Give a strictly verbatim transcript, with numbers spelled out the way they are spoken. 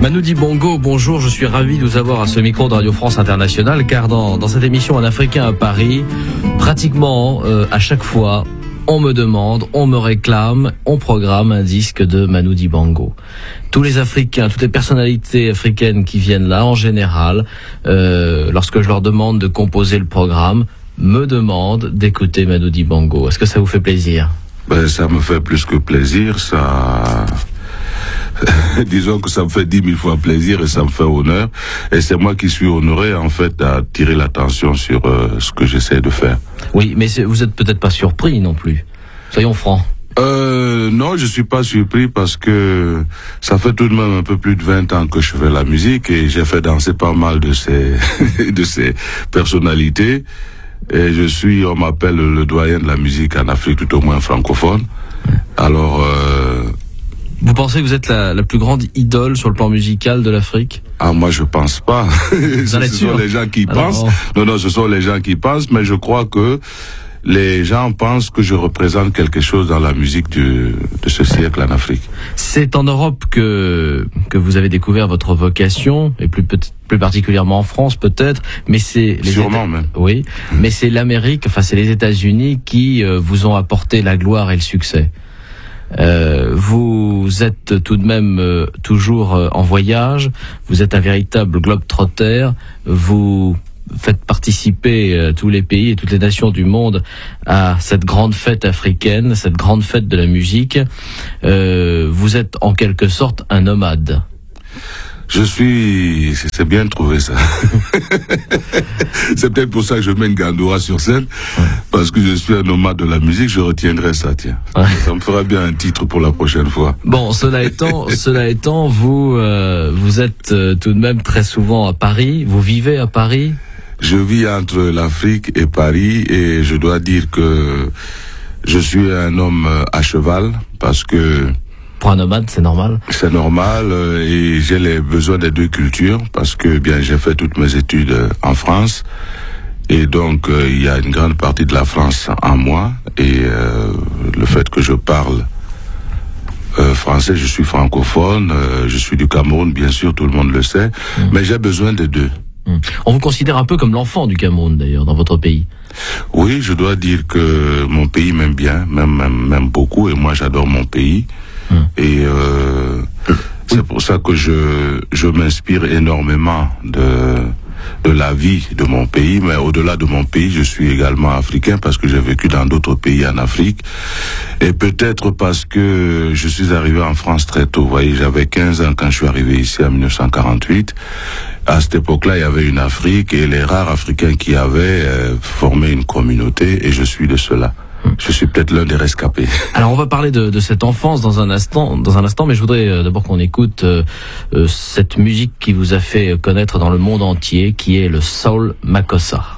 Manu Dibango, bonjour, je suis ravi de vous avoir à ce micro de Radio France Internationale, car dans, dans cette émission Un Africain à Paris, pratiquement euh, à chaque fois, on me demande, on me réclame, on programme un disque de Manu Dibango. Tous les Africains, toutes les personnalités africaines qui viennent là, en général, euh, lorsque je leur demande de composer le programme, me demandent d'écouter Manu Dibango. Est-ce que ça vous fait plaisir ? Ben, ça me fait plus que plaisir, ça... Disons que ça me fait dix mille fois plaisir et ça me fait honneur. Et c'est moi qui suis honoré, en fait, d'attirer l'attention sur euh, ce que j'essaie de faire. Oui, mais vous êtes peut-être pas surpris non plus. Soyons francs. Euh, non, je suis pas surpris parce que ça fait tout de même un peu plus de vingt ans que je fais la musique et j'ai fait danser pas mal de ces, de ces personnalités. Et je suis, on m'appelle le doyen de la musique en Afrique, tout au moins francophone. Alors, euh, vous pensez que vous êtes la, la plus grande idole sur le plan musical de l'Afrique ? Ah, moi, je pense pas. Vous ce en êtes ce sûr ? sont les gens qui Alors, pensent. oh. Non, non, ce sont les gens qui pensent, mais je crois que les gens pensent que je représente quelque chose dans la musique du, de ce siècle en Afrique. C'est en Europe que que vous avez découvert votre vocation, et plus peut- plus particulièrement en France peut-être, mais c'est les Sûrement Éta- même. Oui, mais c'est l'Amérique, enfin c'est les États-Unis qui euh, vous ont apporté la gloire et le succès. Euh, vous êtes tout de même euh, toujours euh, en voyage, vous êtes un véritable globe-trotter, vous faites participer euh, tous les pays et toutes les nations du monde à cette grande fête africaine, cette grande fête de la musique. Euh, vous êtes en quelque sorte un nomade. Je suis, c'est c'est bien trouvé ça. C'est peut-être pour ça que je mets une gandoura sur scène, parce que je suis un nomade de la musique, je retiendrai ça, tiens. Ouais. Ça me fera bien un titre pour la prochaine fois. Bon, cela étant, cela étant, vous euh, vous êtes euh, tout de même très souvent à Paris. Vous vivez à Paris ? Je vis entre l'Afrique et Paris et je dois dire que je suis un homme à cheval parce que Pour un nomade, c'est normal. c'est normal euh, et j'ai les besoins des deux cultures parce que bien j'ai fait toutes mes études euh, en France et donc euh, il y a une grande partie de la France en moi et euh, le fait que je parle euh, français, je suis francophone, euh, je suis du Cameroun bien sûr, tout le monde le sait, mmh. mais j'ai besoin des deux. Mmh. On vous considère un peu comme l'enfant du Cameroun d'ailleurs dans votre pays. Oui, je dois dire que mon pays m'aime bien, même même, même beaucoup et moi j'adore mon pays. Mmh. Et euh, c'est pour ça que je je m'inspire énormément de de la vie de mon pays, mais au-delà de mon pays, je suis également africain parce que j'ai vécu dans d'autres pays en Afrique et peut-être parce que je suis arrivé en France très tôt. Vous voyez, j'avais quinze ans quand je suis arrivé ici en dix-neuf cent quarante-huit. À cette époque-là, il y avait une Afrique et les rares Africains qui avaient euh, formé une communauté et je suis de ceux-là. Je suis peut-être l'un des rescapés. Alors on va parler de, de cette enfance dans un instant, dans un instant, mais je voudrais euh, d'abord qu'on écoute euh, euh, cette musique qui vous a fait connaître dans le monde entier, qui est le Soul Makossa.